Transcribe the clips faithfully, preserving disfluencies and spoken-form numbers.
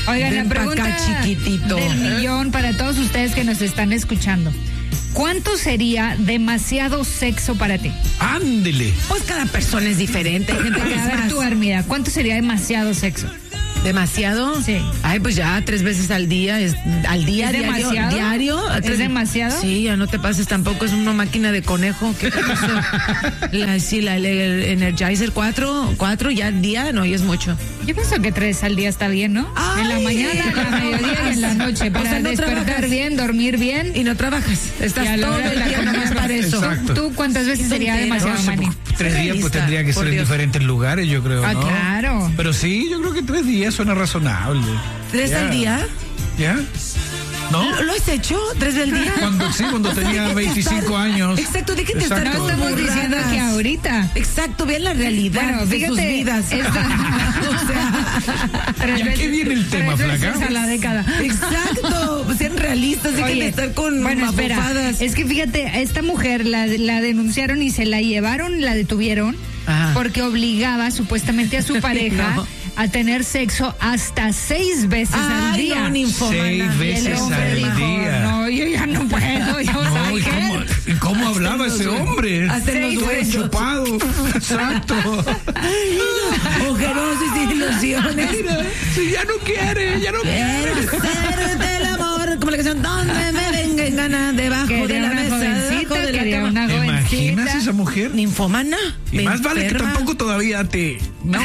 Oigan, Ven la pregunta pa' acá, chiquitito. del millón para todos ustedes que nos están escuchando. ¿Cuánto sería demasiado sexo para ti? Ándele. Pues cada persona es diferente. Hay gente que A es ver más. tú, Armida, ¿cuánto sería demasiado sexo? ¿Demasiado? Sí. Ay, pues ya tres veces al día, es, al día, ¿Es diario, demasiado? diario. ¿Es Tres- demasiado? Sí, ya no te pases tampoco, es una máquina de conejo. ¿Qué cosa? la, sí, la el Energizer cuatro, cuatro ya al día, no, ya es mucho. Yo pienso que tres al día está bien, ¿no? Ay. En la mañana, en la mediodía y en la noche. Para O sea, no despertar trabajas. bien, dormir bien. Y no trabajas, Y estás a la todo hora de el la día comida. nomás para eso. Exacto. ¿Tú cuántas veces Qué sería tontera. demasiado, No, Manny? sí, tres días pues Realista, tendría que por ser en Dios. diferentes lugares, yo creo, Ah, ¿no? claro. Pero sí, yo creo que tres días suena razonable. ¿Tres Ya. al día? ¿Ya? ¿No? ¿Lo, lo has hecho? ¿Tres al día? Cuando, sí, cuando O sea, tenía déjate veinticinco estar- años. Exacto, déjate estar Exacto. No con estamos burradas. diciendo que ahorita. Exacto, vean la realidad Bueno, de fíjate, sus vidas. esta- O sea, Tres ¿Y a qué veces- viene el tema, tres veces flaca? a la década. exacto, pues sean realistas, dejen Oye, de estar con bueno, espera, mafofadas. es que fíjate, a esta mujer la, la denunciaron y se la llevaron, la detuvieron, Ajá. porque obligaba supuestamente a su pareja No. a tener sexo hasta seis veces al Ay, día. no, ninfomana. Seis Y el veces hombre al dijo, día. no, yo ya no puedo, yo No, soy ¿y cómo, mujer. y cómo hablaba Hasta ese los- hombre? hasta los Todo huesos. chupado. Exacto. Ojerosos y ilusiones. Mira, si ya no quiere, ya no quiere. Quiero hacerte el amor, como la canción donde me venga en gana, debajo de Quería la una mesa, jovencita, debajo de la quería cama. una ¿Te imaginas jovencita. esa mujer? Ninfomana. Y más vale que enferma. tampoco todavía te... No.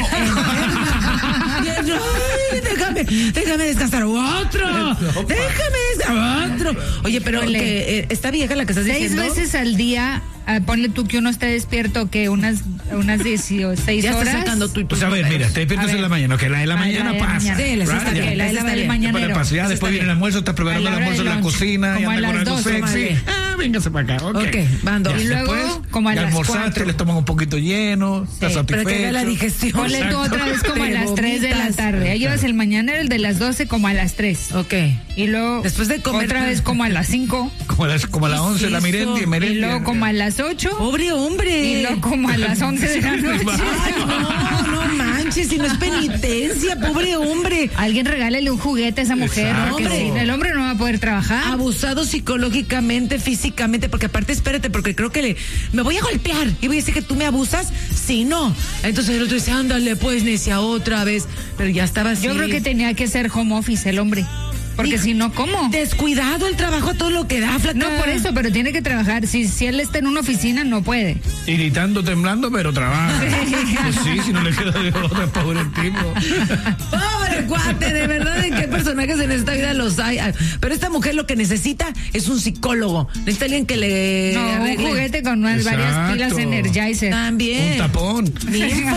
Ay, déjame, déjame descansar otro. Déjame descansar otro. Oye, pero Ole. que eh, esta vieja la que estás Seis diciendo. veces al día, ah, ponle tú que uno esté despierto que unas unas dieciséis Ya estás horas. sacando tú y tus Pues a ver, números. mira, te despiertas A ver. en la mañana, que la de la Ah, mañana la de la pasa. mañana. Sí, la Right, está ya. bien, Ok, la de Eso la está del bien. mañanero. Para pasar, Eso después está viene el bien. almuerzo, estás preparando A el la hora almuerzo en del la lunch. cocina, y Como a anda con las algo doce, sexy. vale. Ah, véngase para acá, ok. Ok, van dos. Y luego, Después, como a ya las almorzaste, cuatro. les toman un poquito lleno, estás Sí, satisfecho. Pero que haga la digestión. Ponle tú Exacto. otra vez como a Te las tres de la vomitas. tarde. Ahí llevas el mañanero, el de las doce como a las tres. Ok. Y luego Después de comer, otra pues. vez como a las cinco. Como a las, como a las ¿Qué es once, la eso? merendia, Y merendia. luego como a las ocho. Pobre hombre. Y luego como a las once de la noche. Ay, no, no manches, si no es penitencia, pobre hombre. Alguien regálele un juguete a esa mujer. Exacto. Porque si el hombre no va a poder trabajar. Abusado psicológicamente, físicamente, porque aparte, espérate, porque creo que le, me voy a golpear y voy a decir que tú me abusas, si no. Entonces el otro dice, ándale, pues, necia, otra vez. Pero ya estaba así. Yo creo que tenía que ser home office el hombre. Porque Hijo, si no, ¿cómo? Descuidado el trabajo a todo lo que da, flaca. No por eso, pero tiene que trabajar. Si, si él está en una oficina, no puede. Iritando, temblando, pero trabaja. Pues sí, si no le queda de otra, pobre tipo. Pobre cuate, de verdad, ¿de qué personajes en esta vida los hay? Ah, Pero esta mujer lo que necesita es un psicólogo. Necesita alguien que le No, un arregle. juguete con unas varias Exacto. pilas Energizer. También. Un tapón. Ninfo.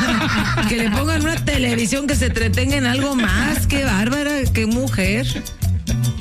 Que le pongan una televisión que se entretenga en algo más. Qué bárbara, qué mujer.